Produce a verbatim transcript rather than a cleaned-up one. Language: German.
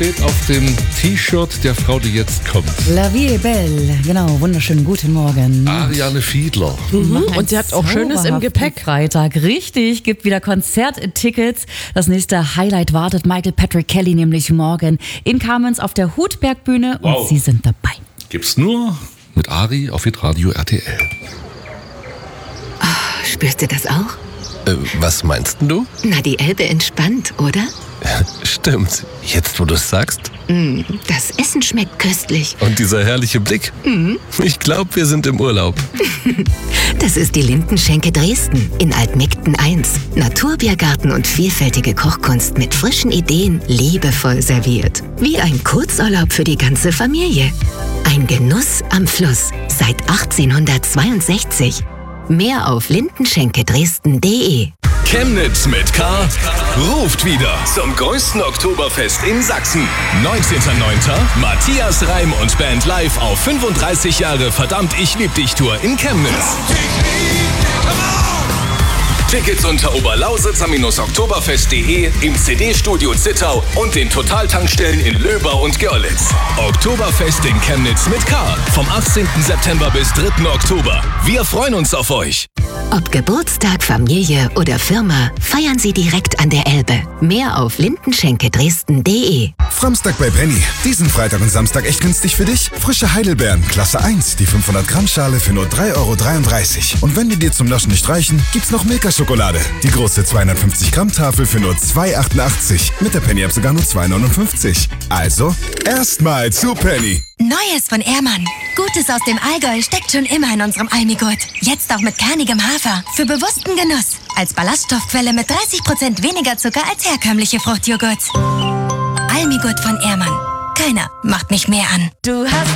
steht auf dem T-Shirt der Frau, die jetzt kommt. La vie est belle. Genau, wunderschönen guten Morgen. Ariane Fiedler. Mhm. Und sie hat auch Schönes im Gepäck. Freitag, richtig, gibt wieder Konzerttickets. Das nächste Highlight wartet Michael Patrick Kelly nämlich morgen in Kamenz auf der Hutbergbühne und Wow. Sie sind dabei. Gibt's nur mit Ari auf Hitradio R T L. Spürst du das auch? Äh, was meinst denn du? Na, die Elbe entspannt, oder? Stimmt. Jetzt, wo du es sagst. Mm, das Essen schmeckt köstlich. Und dieser herrliche Blick. Mhm. Ich glaube, wir sind im Urlaub. Das ist die Lindenschenke Dresden in Altmegden eins. Naturbiergarten und vielfältige Kochkunst mit frischen Ideen, liebevoll serviert. Wie ein Kurzurlaub für die ganze Familie. Ein Genuss am Fluss seit achtzehnhundertzweiundsechzig. Mehr auf lindenschenke dresden punkt de. Chemnitz mit K ruft wieder zum größten Oktoberfest in Sachsen. neunzehnter neunter Matthias Reim und Band live auf fünfunddreißig Jahre Verdammt, ich lieb dich Tour in Chemnitz. Tickets unter oberlausitzer-oktoberfest punkt de, im C D-Studio Zittau und den Totaltankstellen in Löber und Görlitz. Oktoberfest in Chemnitz mit K. Vom achtzehnten September bis dritten Oktober. Wir freuen uns auf euch. Ob Geburtstag, Familie oder Firma, feiern Sie direkt an der Elbe. Mehr auf lindenschenke dresden punkt de. Samstag bei Penny. Diesen Freitag und Samstag echt günstig für dich? Frische Heidelbeeren, Klasse eins, die fünfhundert Gramm Schale für nur drei Euro dreiunddreißig. Und wenn die dir zum Naschen nicht reichen, gibt's noch Milka-Schokolade. Die große zweihundertfünfzig Gramm Tafel für nur zwei Euro achtundachtzig. Mit der Penny-App sogar nur zwei Euro neunundfünfzig. Also, erstmal zu Penny. Neues von Ehrmann. Gutes aus dem Allgäu steckt schon immer in unserem Almigurt. Jetzt auch mit kernigem Hafer. Für bewussten Genuss. Als Ballaststoffquelle mit dreißig Prozent weniger Zucker als herkömmliche Fruchtjoghurts. Almigurt von Ehrmann. Keiner macht mich mehr an. Du hast